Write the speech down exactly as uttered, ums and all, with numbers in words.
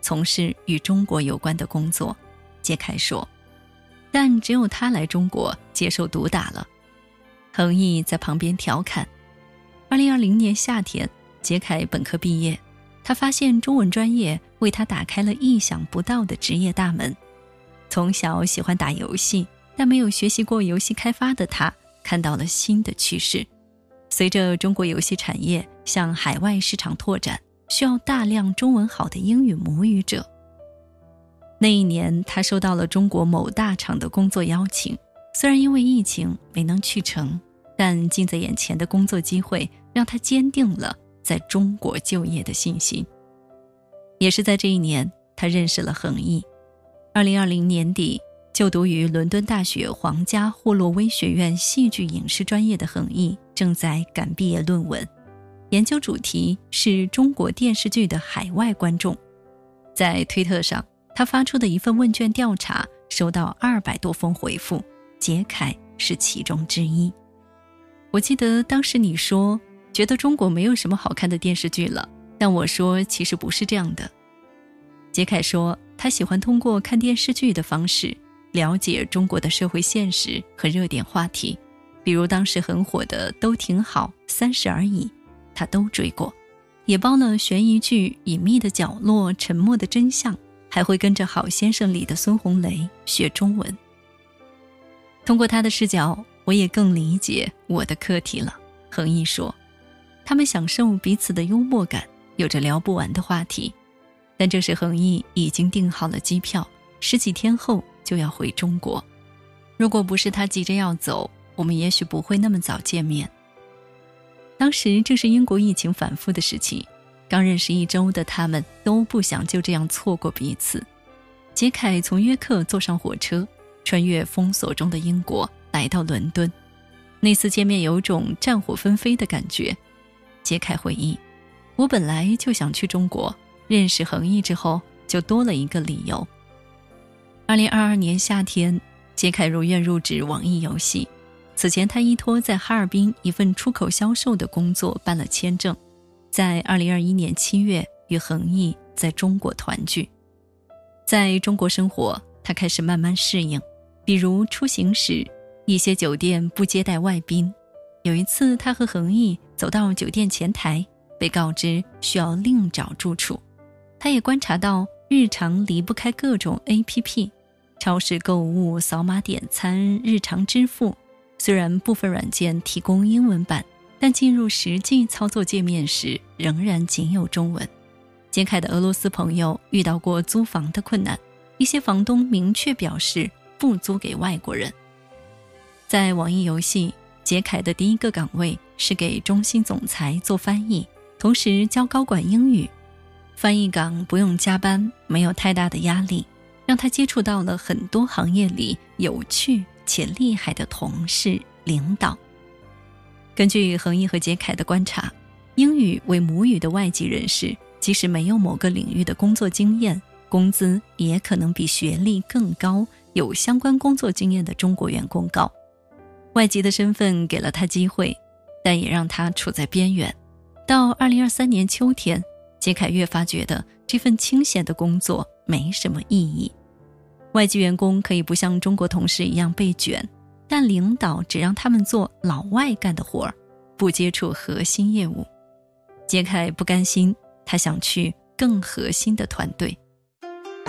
从事与中国有关的工作。杰凯说，但只有他来中国接受毒打了。恒毅在旁边调侃。二零二零年夏天，杰凯本科毕业，他发现中文专业为他打开了意想不到的职业大门。从小喜欢打游戏，但没有学习过游戏开发的他，看到了新的趋势。随着中国游戏产业向海外市场拓展，需要大量中文好的英语母语者。那一年，他收到了中国某大厂的工作邀请，虽然因为疫情没能去成，但近在眼前的工作机会让他坚定了在中国就业的信心。也是在这一年，他认识了恒毅。二零二零年底，就读于伦敦大学皇家霍洛威学院戏剧影视专业的恒毅正在赶毕业论文，研究主题是中国电视剧的海外观众。在推特上，他发出的一份问卷调查收到二百多封回复，杰凯是其中之一。我记得当时你说觉得中国没有什么好看的电视剧了，但我说其实不是这样的。杰凯说，他喜欢通过看电视剧的方式了解中国的社会现实和热点话题，比如当时很火的都挺好、三十而已，他都追过，也包了悬疑剧隐秘的角落、沉默的真相，还会跟着好先生里的孙红雷学中文。通过他的视角，我也更理解我的课题了。恒毅说，他们享受彼此的幽默感，有着聊不完的话题。但这时恒毅已经订好了机票，十几天后就要回中国。如果不是他急着要走，我们也许不会那么早见面。当时正是英国疫情反复的时期，刚认识一周的他们都不想就这样错过彼此。杰凯从约克坐上火车，穿越封锁中的英国，来到伦敦。那次见面有种战火纷飞的感觉。杰凯回忆，我本来就想去中国，认识恒毅之后就多了一个理由。二零二二年夏天，杰凯如愿入职网易游戏。此前他依托在哈尔滨一份出口销售的工作办了签证，在二零二一年七月与恒毅在中国团聚。在中国生活，他开始慢慢适应，比如出行时一些酒店不接待外宾。有一次他和恒毅走到酒店前台，被告知需要另找住处。他也观察到日常离不开各种 A P P， 超市购物、扫码点餐、日常支付。虽然部分软件提供英文版，但进入实际操作界面时仍然仅有中文。杰凯的俄罗斯朋友遇到过租房的困难，一些房东明确表示不租给外国人。在网易游戏，杰凯的第一个岗位是给中心总裁做翻译，同时教高管英语。翻译岗不用加班，没有太大的压力，让他接触到了很多行业里有趣且厉害的同事、领导。根据恒毅和杰凯的观察，英语为母语的外籍人士，即使没有某个领域的工作经验，工资也可能比学历更高、有相关工作经验的中国员工高。外籍的身份给了他机会，但也让他处在边缘。到二零二三年秋天，杰凯越发觉得这份清闲的工作没什么意义。外籍员工可以不像中国同事一样被卷，但领导只让他们做老外干的活儿，不接触核心业务。杰凯不甘心，他想去更核心的团队。